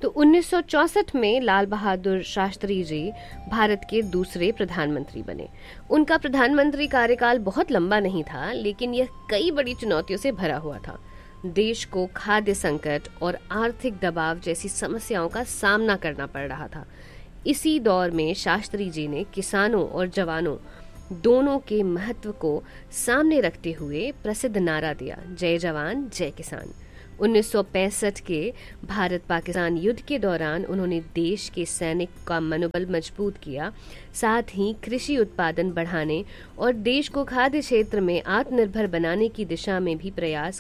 तो 1964 में लाल बहादुर शास्त्री जी भारत के दूसरे प्रधानमंत्री बने। उनका प्रधानमंत्री कार्यकाल बहुत लंबा नहीं था, लेकिन यह कई बड़ी चुनौतियों से भरा हुआ था। देश को खाद्य संकट और आर्थिक दबाव जैसी समस्याओं का सामना करना पड़ रहा था। इसी दौर में शास्त्री जी ने किसानों और जवानों दोनों के महत्व को सामने रखते हुए प्रसिद्ध नारा दिया, जय जवान जय किसान। 1965 के भारत पाकिस्तान युद्ध के दौरान उन्होंने देश के सैनिक का मनोबल मजबूत किया, साथ ही कृषि उत्पादन बढ़ाने और देश को खाद्य क्षेत्र में आत्मनिर्भर बनाने की दिशा में भी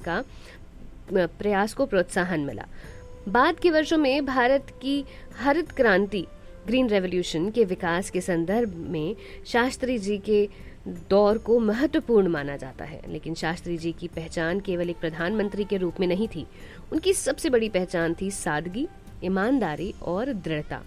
प्रयास को प्रोत्साहन मिला। बाद के वर्षों में भारत की हरित क्रांति, ग्रीन रेवोल्यूशन के विकास के संदर्भ में शास्त्री जी के दौर को महत्वपूर्ण माना जाता है। लेकिन शास्त्री जी की पहचान केवल एक प्रधानमंत्री के रूप में नहीं थी। उनकी सबसे बड़ी पहचान थी सादगी, ईमानदारी और दृढ़ता।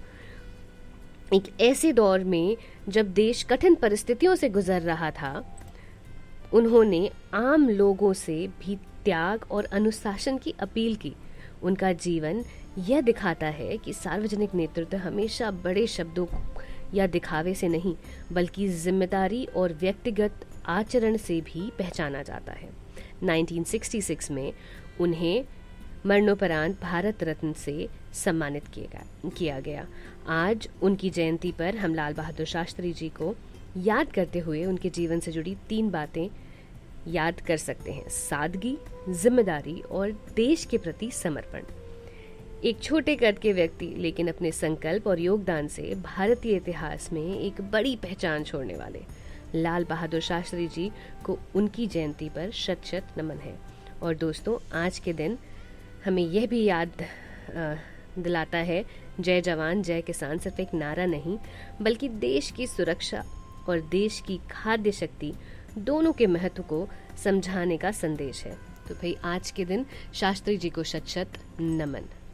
एक ऐसे दौर में जब देश कठिन परिस्थितियों से गुजर रहा था, उन्होंने आम लोगों से भी त्याग और अनुशासन की अपील की। उनका जीवन यह दिखाता है कि सार्वजनिक नेतृत्व हमेशा बड़े शब्दों या दिखावे से नहीं, बल्कि जिम्मेदारी और व्यक्तिगत आचरण से भी पहचाना जाता है। 1966 में उन्हें मरणोपरांत भारत रत्न से सम्मानित किया गया। आज उनकी जयंती पर हम लाल बहादुर शास्त्री जी को याद करते हुए उनके जीवन से जुड़ी 3 बातें याद कर सकते हैं: सादगी, जिम्मेदारी और देश के प्रति समर्पण। एक छोटे कद के व्यक्ति, लेकिन अपने संकल्प और योगदान से भारतीय इतिहास में एक बड़ी पहचान छोड़ने वाले लाल बहादुर शास्त्री जी को उनकी जयंती पर शत शत नमन है। और दोस्तों, आज के दिन हमें यह भी याद दिलाता है, जय जवान जय किसान सिर्फ एक नारा नहीं, बल्कि देश की सुरक्षा और देश की खाद्य शक्ति दोनों के महत्व को समझाने का संदेश है। तो भाई, आज के दिन शास्त्री जी को शत शत नमन।